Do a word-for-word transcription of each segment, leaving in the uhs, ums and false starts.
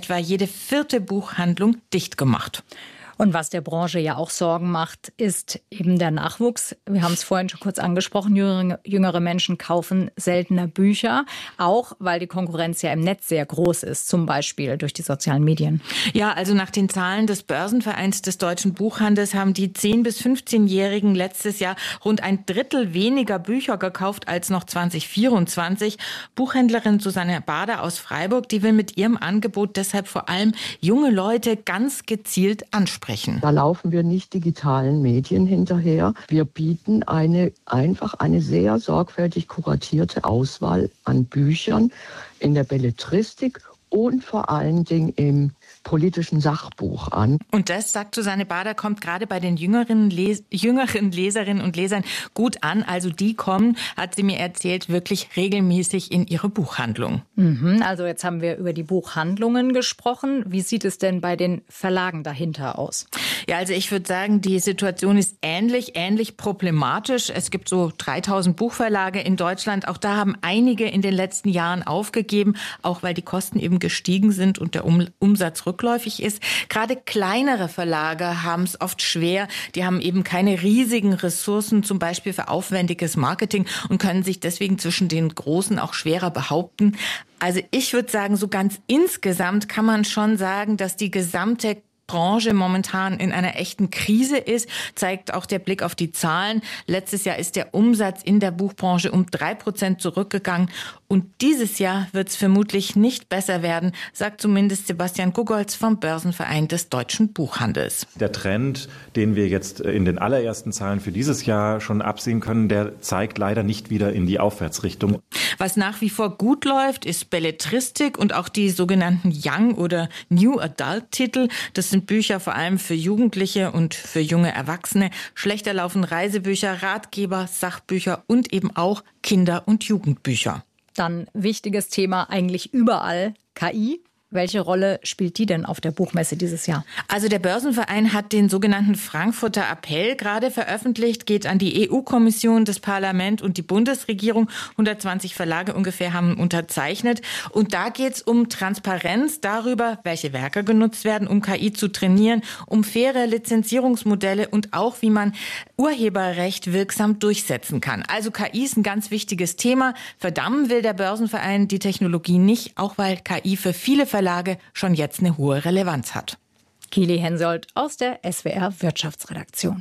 etwa jede vierte Buchhandlung dicht gemacht. Und was der Branche ja auch Sorgen macht, ist eben der Nachwuchs. Wir haben es vorhin schon kurz angesprochen, jüngere, jüngere Menschen kaufen seltener Bücher, auch weil die Konkurrenz ja im Netz sehr groß ist, zum Beispiel durch die sozialen Medien. Ja, also nach den Zahlen des Börsenvereins des deutschen Buchhandels haben die zehn- bis fünfzehnjährigen letztes Jahr rund ein Drittel weniger Bücher gekauft als noch zwanzig vierundzwanzig. Buchhändlerin Susanne Bader aus Freiburg, die will mit ihrem Angebot deshalb vor allem junge Leute ganz gezielt ansprechen. Da laufen wir nicht digitalen Medien hinterher. Wir bieten eine einfach eine sehr sorgfältig kuratierte Auswahl an Büchern in der Belletristik und vor allen Dingen im politischen Sachbuch an. Und das, sagt Susanne Bader, kommt gerade bei den jüngeren, Les- jüngeren Leserinnen und Lesern gut an. Also die kommen, hat sie mir erzählt, wirklich regelmäßig in ihre Buchhandlung. Mhm, also jetzt haben wir über die Buchhandlungen gesprochen. Wie sieht es denn bei den Verlagen dahinter aus? Ja, also ich würde sagen, die Situation ist ähnlich, ähnlich problematisch. Es gibt so dreitausend Buchverlage in Deutschland. Auch da haben einige in den letzten Jahren aufgegeben, auch weil die Kosten eben gestiegen sind und der um- Umsatz rückläufig ist. Gerade kleinere Verlage haben es oft schwer. Die haben eben keine riesigen Ressourcen, zum Beispiel für aufwendiges Marketing, und können sich deswegen zwischen den Großen auch schwerer behaupten. Also ich würde sagen, so ganz insgesamt kann man schon sagen, dass die gesamte Branche momentan in einer echten Krise ist, zeigt auch der Blick auf die Zahlen. Letztes Jahr ist der Umsatz in der Buchbranche um drei Prozent zurückgegangen. Und dieses Jahr wird es vermutlich nicht besser werden, sagt zumindest Sebastian Gugolz vom Börsenverein des deutschen Buchhandels. Der Trend, den wir jetzt in den allerersten Zahlen für dieses Jahr schon absehen können, der zeigt leider nicht wieder in die Aufwärtsrichtung. Was nach wie vor gut läuft, ist Belletristik und auch die sogenannten Young- oder New Adult-Titel. Das sind Bücher vor allem für Jugendliche und für junge Erwachsene. Schlechter laufen Reisebücher, Ratgeber, Sachbücher und eben auch Kinder- und Jugendbücher. Dann wichtiges Thema eigentlich überall, K I. Welche Rolle spielt die denn auf der Buchmesse dieses Jahr? Also der Börsenverein hat den sogenannten Frankfurter Appell gerade veröffentlicht, geht an die E U-Kommission, das Parlament und die Bundesregierung. hundertzwanzig Verlage ungefähr haben unterzeichnet. Und da geht es um Transparenz darüber, welche Werke genutzt werden, um K I zu trainieren, um faire Lizenzierungsmodelle und auch, wie man Urheberrecht wirksam durchsetzen kann. Also K I ist ein ganz wichtiges Thema. Verdammen will der Börsenverein die Technologie nicht, auch weil K I für viele Verlage schon jetzt eine hohe Relevanz hat. Kili Hensoldt aus der S W R Wirtschaftsredaktion.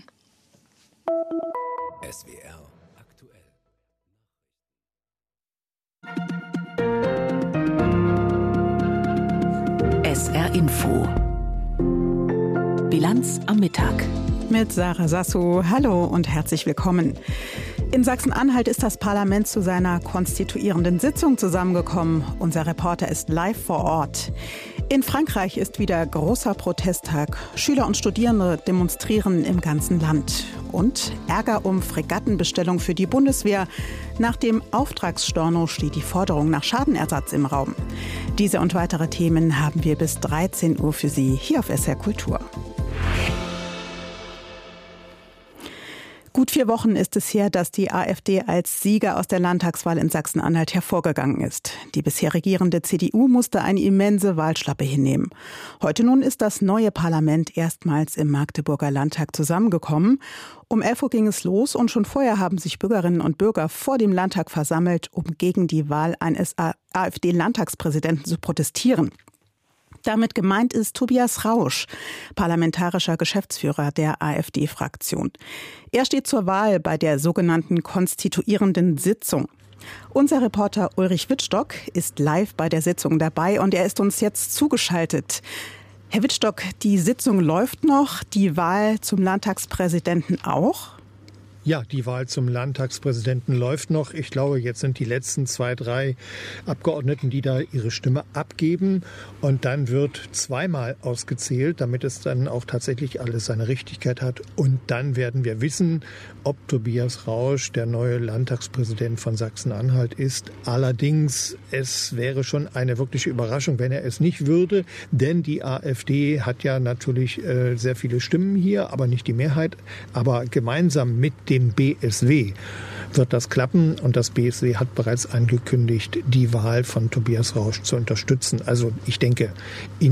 S W R aktuell. S R Info. Bilanz am Mittag. Mit Sarah Sasso. Hallo und herzlich willkommen. In Sachsen-Anhalt ist das Parlament zu seiner konstituierenden Sitzung zusammengekommen. Unser Reporter ist live vor Ort. In Frankreich ist wieder großer Protesttag. Schüler und Studierende demonstrieren im ganzen Land. Und Ärger um Fregattenbestellung für die Bundeswehr. Nach dem Auftragsstorno steht die Forderung nach Schadenersatz im Raum. Diese und weitere Themen haben wir bis dreizehn Uhr für Sie hier auf S R Kultur. Gut vier Wochen ist es her, dass die AfD als Sieger aus der Landtagswahl in Sachsen-Anhalt hervorgegangen ist. Die bisher regierende C D U musste eine immense Wahlschlappe hinnehmen. Heute nun ist das neue Parlament erstmals im Magdeburger Landtag zusammengekommen. Um elf Uhr ging es los und schon vorher haben sich Bürgerinnen und Bürger vor dem Landtag versammelt, um gegen die Wahl eines AfD-Landtagspräsidenten zu protestieren. Damit gemeint ist Tobias Rausch, parlamentarischer Geschäftsführer der AfD-Fraktion. Er steht zur Wahl bei der sogenannten konstituierenden Sitzung. Unser Reporter Ulrich Wittstock ist live bei der Sitzung dabei und er ist uns jetzt zugeschaltet. Herr Wittstock, die Sitzung läuft noch, die Wahl zum Landtagspräsidenten auch? Ja, die Wahl zum Landtagspräsidenten läuft noch. Ich glaube, jetzt sind die letzten zwei, drei Abgeordneten, die da ihre Stimme abgeben. Und dann wird zweimal ausgezählt, damit es dann auch tatsächlich alles seine Richtigkeit hat. Und dann werden wir wissen, ob Tobias Rausch der neue Landtagspräsident von Sachsen-Anhalt ist. Allerdings, es wäre schon eine wirkliche Überraschung, wenn er es nicht würde. Denn die AfD hat ja natürlich äh, sehr viele Stimmen hier, aber nicht die Mehrheit. Aber gemeinsam mit dem dem B S W wird das klappen und das B S W hat bereits angekündigt, die Wahl von Tobias Rausch zu unterstützen. Also ich denke, ihn